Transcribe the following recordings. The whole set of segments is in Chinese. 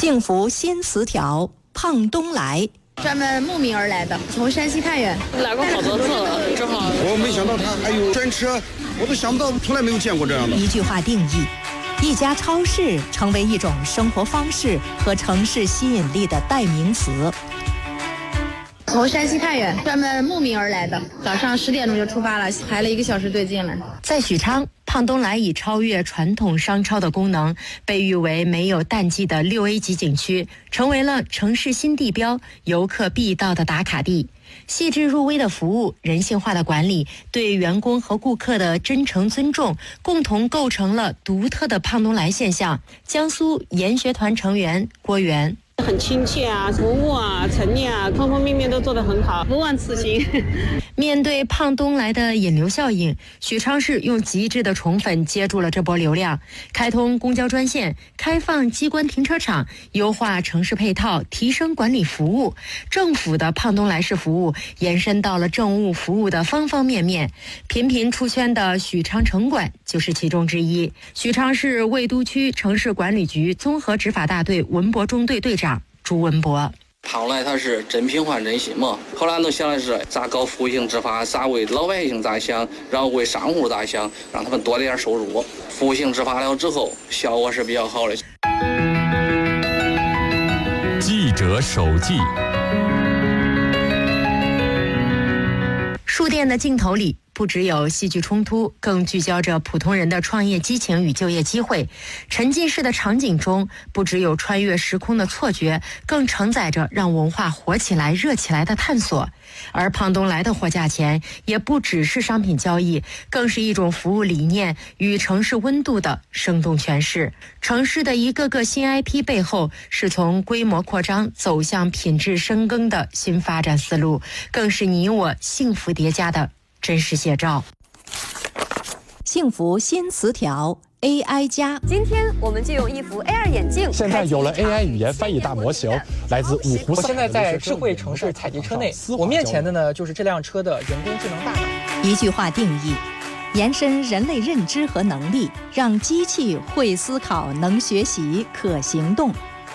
幸福新词条，胖东来。 专门慕名而来的，从山西太原来过好多次了，正好。 我没想到他还有专车，我都想不到，从来没有见过这样的。 一句话定义，一家超市成为一种生活方式和城市吸引力的代名词。 从山西太原专门慕名而来的，早上10点钟就出发了，排了1个小时队进来。 在许昌，胖东来以超越传统商超的功能，被誉为没有淡季的6A 级景区，成为了城市新地标、游客必到的打卡地。细致入微的服务、人性化的管理、对员工和顾客的真诚尊重，共同构成了独特的胖东来现象。江苏研学团成员郭源。 很亲切啊，服务啊，陈列啊，方方面面都做得很好，不忘此行。 面对胖东来的引流效应，许昌市用极致的宠粉接住了这波流量，开通公交专线，开放机关停车场，优化城市配套，提升管理服务。政府的胖东来式服务延伸到了政务服务的方方面面，频频出圈的许昌城管就是其中之一。许昌市魏都区城市管理局综合执法大队文博中队队长朱文博。 胖东来它是真品换真心嘛，后来都想的是咋搞服务性执法，咋为老百姓咋想，然后为商户咋想，让他们多点收入。服务性执法了之后，效果是比较好的。 记者手记。 书店的镜头里，不只有戏剧冲突，更聚焦着普通人的创业激情与就业机会。沉浸式的场景中，不只有穿越时空的错觉，更承载着让文化活起来、热起来的探索。而胖东来的货架前，也不只是商品交易，更是一种服务理念与城市温度的生动诠释。城市的一个个新 IP 背后，是从规模扩张走向品质深耕的新发展思路，更是你我幸福叠加的真实写照。 幸福新词条 AI 加。 今天我们就用一副 AR 眼镜。 现在有了 AI 语言翻译大模型，来自五湖。 我现在在智慧城市采集车内，我面前的呢就是这辆车的人工智能大脑。 一句话定义，延伸人类认知和能力，让机器会思考、能学习、可行动。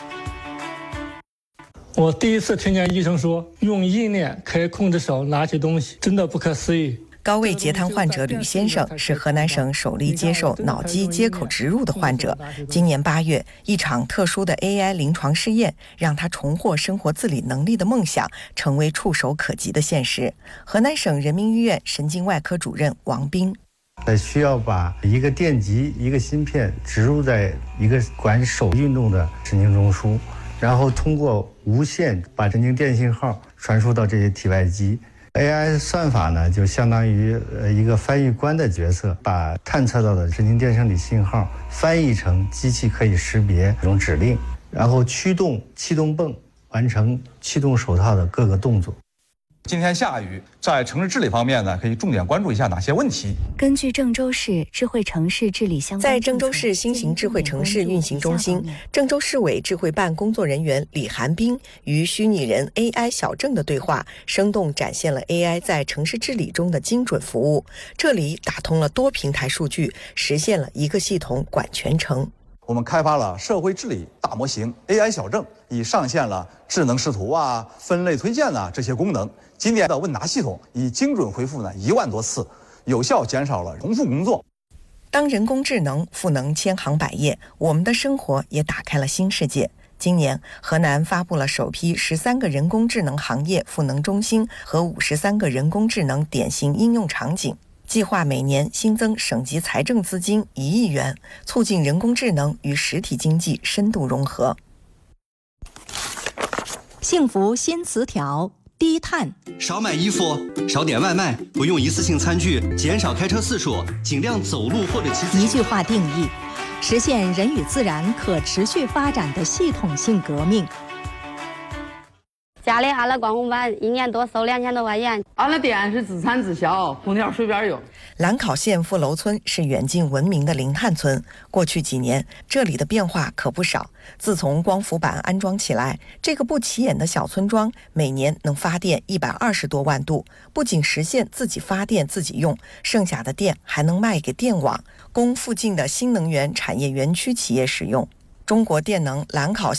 我第一次听见医生说用意念可以控制手拿起东西，真的不可思议。 高位截瘫患者吕先生是河南省首例接受脑机接口植入的患者。今年8月，一场特殊的 AI 临床试验让他重获生活自理能力的梦想成为触手可及的现实。河南省人民医院神经外科主任王斌。 需要把一个电极、一个芯片植入在一个管手运动的神经中枢，然后通过无线把神经电信号传输到这些体外机。AI 算法呢，就相当于一个翻译官的角色，把探测到的神经电生理信号翻译成机器可以识别这种指令，然后驱动气动泵完成气动手套的各个动作。 今天下雨，在城市治理方面呢，可以重点关注一下哪些问题？ 根据郑州市智慧城市治理相关， 在郑州市新型智慧城市运行中心，郑州市委智慧办工作人员李寒冰与虚拟人 AI 小郑的对话，生动展现了 AI 在城市治理中的精准服务。这里打通了多平台数据，实现了一个系统管全程。 我们开发了社会治理大模型 AI 小郑，已上线了智能视图啊、分类推荐啊这些功能。今年的问答系统已精准回复1万多次，有效减少了重复工作。 当人工智能赋能千行百业，我们的生活也打开了新世界。今年，河南发布了首批13个人工智能行业赋能中心和53个人工智能典型应用场景，计划每年新增省级财政资金1亿元，促进人工智能与实体经济深度融合。 幸福新词条。低碳， 少买衣服，少点外卖，不用一次性餐具，减少开车次数，尽量走路或者骑自行车。 一句话定义，实现人与自然可持续发展的系统性革命。 家里俺了光红板，1年多收2000多块钱。 俺的店是自产自销，空调随便用。 兰考县富楼村是远近闻名的零碳村，过去几年这里的变化可不少。自从光伏板安装起来，这个不起眼的小村庄每年能发电120多万度，不仅实现自己发电自己用，剩下的电还能卖给电网，供附近的新能源产业园区企业使用。中国电能兰考